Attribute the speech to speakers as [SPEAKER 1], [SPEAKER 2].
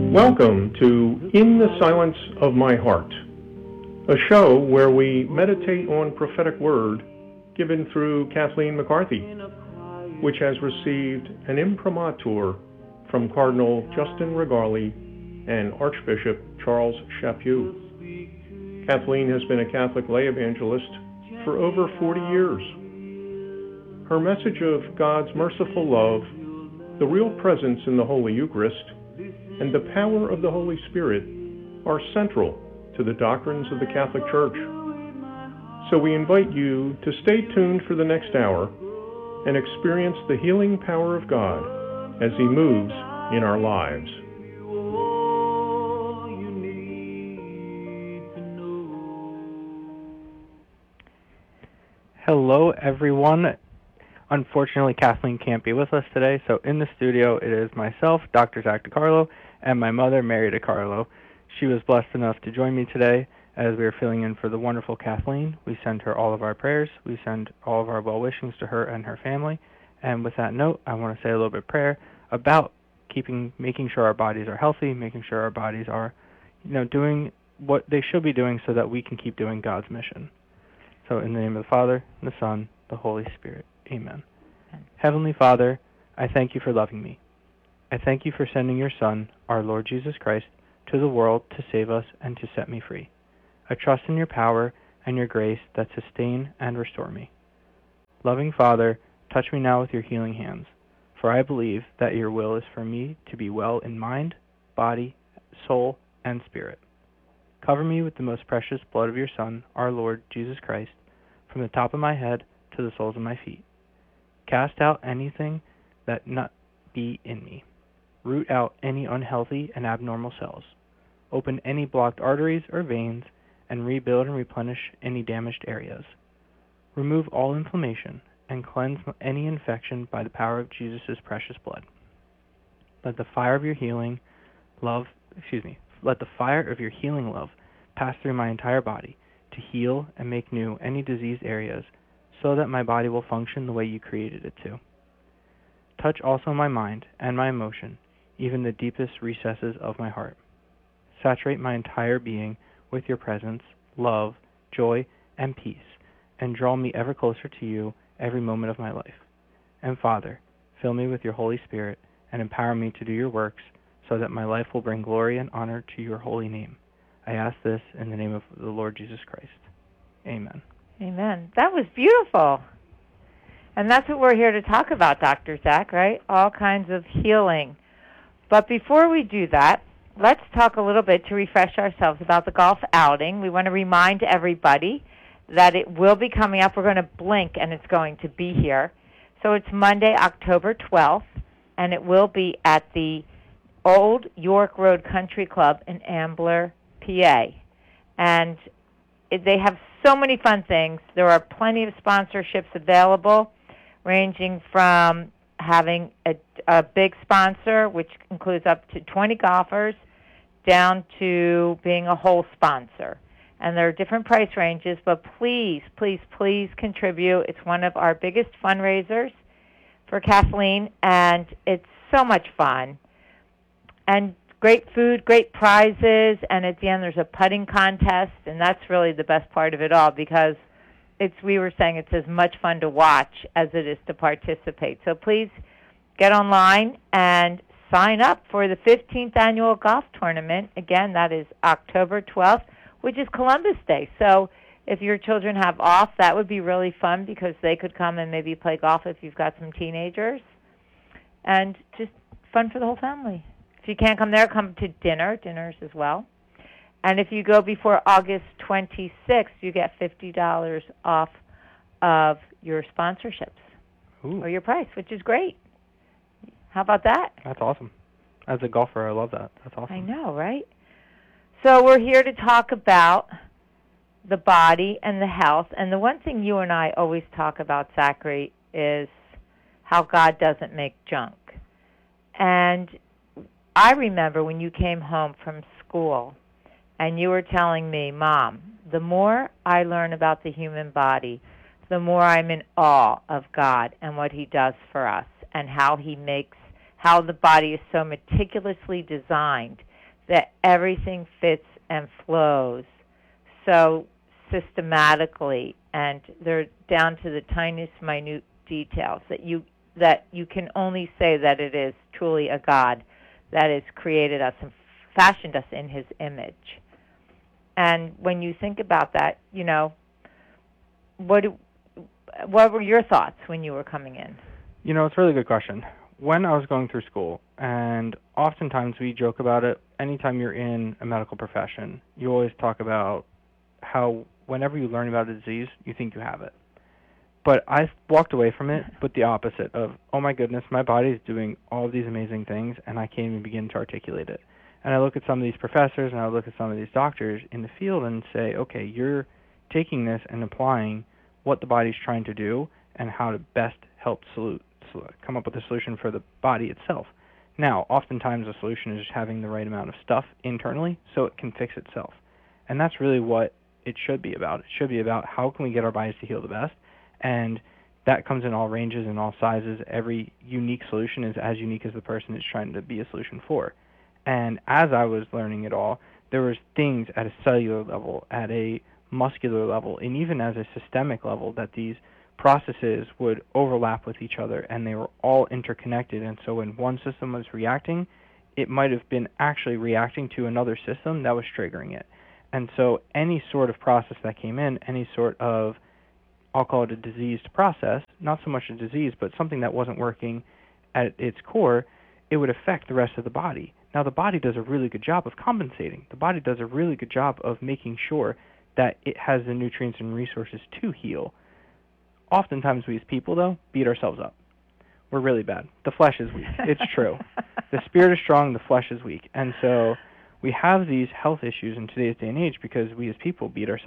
[SPEAKER 1] Welcome to In the Silence of My Heart, a show where we meditate on prophetic word given through Kathleen McCarthy, which has received an imprimatur from Cardinal Justin Regali and Archbishop Charles Chaput. Kathleen has been a Catholic lay evangelist for over 40 years. Her message of God's merciful love, the real presence in the Holy Eucharist, and the power of the Holy Spirit are central to the doctrines of the Catholic Church. So we invite you to stay tuned for the next hour and experience the healing power of God as He moves in our lives.
[SPEAKER 2] Hello, everyone. Unfortunately, Kathleen can't be with us today, so in the studio it is myself, Dr. Zach DiCarlo, and my mother, Mary DiCarlo. She was blessed enough to join me today as we are filling in for the wonderful Kathleen. We send her all of our prayers. We send all of our well-wishings to her and her family. And with that note, I want to say a little bit of prayer about making sure our bodies are healthy, making sure our bodies are, doing what they should be doing so that we can keep doing God's mission. So in the name of the Father, and the Son, the Holy Spirit. Amen. Heavenly Father, I thank you for loving me. I thank you for sending your Son, our Lord Jesus Christ, to the world to save us and to set me free. I trust in your power and your grace that sustain and restore me. Loving Father, touch me now with your healing hands, for I believe that your will is for me to be well in mind, body, soul, and spirit. Cover me with the most precious blood of your Son, our Lord Jesus Christ, from the top of my head to the soles of my feet. Cast out anything that not be in me. Root out any unhealthy and abnormal cells. Open any blocked arteries or veins, and rebuild and replenish any damaged areas. Remove all inflammation and cleanse any infection by the power of Jesus' precious blood. Let the fire of your healing love pass through my entire body to heal and make new any diseased areas so that my body will function the way you created it to. Touch also my mind and my emotion, even the deepest recesses of my heart. Saturate my entire being with your presence, love, joy, and peace, and draw me ever closer to you every moment of my life. And Father, fill me with your Holy Spirit and empower me to do your works so that my life will bring glory and honor to your holy name. I ask this in the name of the Lord Jesus Christ. Amen.
[SPEAKER 3] Amen. That was beautiful. And that's what we're here to talk about, Dr. Zach, right? All kinds of healing. But before we do that, let's talk a little bit to refresh ourselves about the golf outing. We want to remind everybody that it will be coming up. We're going to blink, and it's going to be here. So it's Monday, October 12th, and it will be at the Old York Road Country Club in Ambler, PA. And they have so many fun things. There are plenty of sponsorships available, ranging from having a big sponsor, which includes up to 20 golfers, down to being a whole sponsor. And there are different price ranges, but please, please, please contribute. It's one of our biggest fundraisers for Kathleen, and it's so much fun. And great food, great prizes, and at the end there's a putting contest, and that's really the best part of it all because we were saying it's as much fun to watch as it is to participate. So please get online and sign up for the 15th annual golf tournament. Again, that is October 12th, which is Columbus Day. So if your children have off, that would be really fun because they could come and maybe play golf if you've got some teenagers. And just fun for the whole family. If you can't come there, come to dinners as well. And if you go before August 26th, you get $50 off of your sponsorships.
[SPEAKER 2] Ooh.
[SPEAKER 3] Or your price, which is great. How about that?
[SPEAKER 2] That's awesome. As a golfer, I love that. That's awesome.
[SPEAKER 3] I know, right? So we're here to talk about the body and the health. And the one thing you and I always talk about, Zachary, is how God doesn't make junk. And I remember when you came home from school and you were telling me, Mom, the more I learn about the human body, the more I'm in awe of God and what He does for us and how the body is so meticulously designed that everything fits and flows so systematically, and they're down to the tiniest minute details that you can only say that it is truly a God that has created us and fashioned us in his image. And when you think about that, what were your thoughts when you were coming in?
[SPEAKER 2] It's a really good question. When I was going through school, and oftentimes we joke about it, anytime you're in a medical profession, you always talk about how whenever you learn about a disease, you think you have it. But I walked away from it with the opposite of, oh my goodness, my body is doing all of these amazing things, and I can't even begin to articulate it. And I look at some of these professors, and I look at some of these doctors in the field and say, okay, you're taking this and applying what the body's trying to do and how to best help come up with a solution for the body itself. Now, oftentimes the solution is just having the right amount of stuff internally so it can fix itself. And that's really what it should be about. It should be about how can we get our bodies to heal the best, and that comes in all ranges and all sizes. Every unique solution is as unique as the person it's trying to be a solution for. And as I was learning it all, there was things at a cellular level, at a muscular level, and even as a systemic level that these processes would overlap with each other, and they were all interconnected. And so when one system was reacting, it might have been actually reacting to another system that was triggering it. And so any sort of process that came in, any sort of, I'll call it a diseased process, not so much a disease, but something that wasn't working at its core, it would affect the rest of the body. Now, the body does a really good job of compensating. The body does a really good job of making sure that it has the nutrients and resources to heal. Oftentimes, we as people, though, beat ourselves up. We're really bad. The flesh is weak. It's true. The spirit is strong, the flesh is weak. And so we have these health issues in today's day and age because we as people beat ourselves